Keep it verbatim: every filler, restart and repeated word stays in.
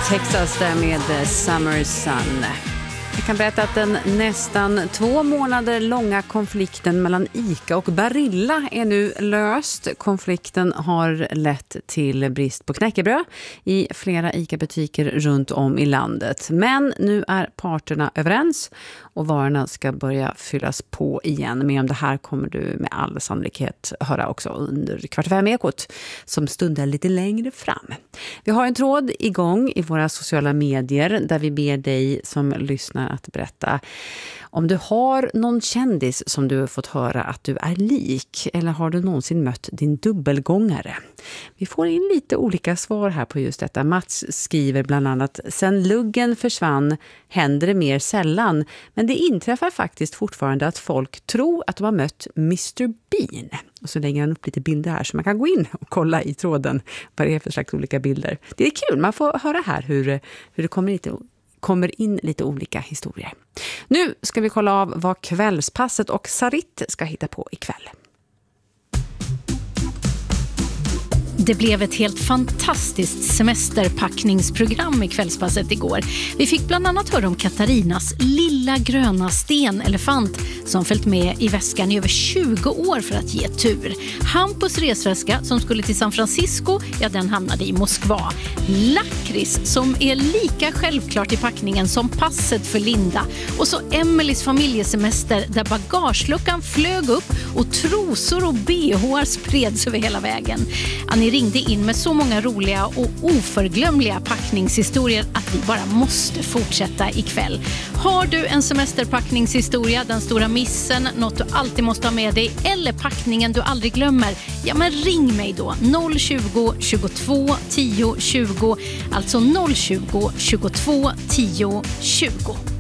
Texas där med Summer Sun. Jag kan berätta att den nästan två månader långa konflikten mellan ICA och Barilla är nu löst. Konflikten har lett till brist på knäckebröd i flera ICA-butiker runt om i landet. Men nu är parterna överens och varorna ska börja fyllas på igen. Men om det här kommer du med all sannolikhet höra också under Kvart fem Ekot som stundar lite längre fram. Vi har en tråd igång i våra sociala medier där vi ber dig som lyssnar att berätta om du har någon kändis som du har fått höra att du är lik, eller har du någonsin mött din dubbelgångare? Vi får in lite olika svar här på just detta. Mats skriver bland annat: sen luggen försvann händer det mer sällan, men det inträffar faktiskt fortfarande att folk tror att de har mött mister Bean. Och så lägger han upp lite bilder här så man kan gå in och kolla i tråden vad det är för slags olika bilder. Det är kul, man får höra här hur, hur det kommer lite kommer in lite olika historier. Nu ska vi kolla av vad Kvällspasset och Sarit ska hitta på ikväll. Det blev ett helt fantastiskt semesterpackningsprogram i Kvällspasset igår. Vi fick bland annat höra om Katarinas lilla gröna stenelefant som följt med i väskan i över tjugo år för att ge tur. Hampus resväska som skulle till San Francisco, ja den hamnade i Moskva. Lakrits som är lika självklart i packningen som passet för Linda. Och så Emelies familjesemester där bagageluckan flög upp och trosor och B H spreds över hela vägen. Annie ringde in med så många roliga och oförglömliga packningshistorier att vi bara måste fortsätta ikväll. Har du en semesterpackningshistoria, den stora missen, något du alltid måste ha med dig eller packningen du aldrig glömmer, ja men ring mig då noll tjugo, tjugotvå, tio, tjugo, alltså noll tjugo, tjugotvå, tio, tjugo.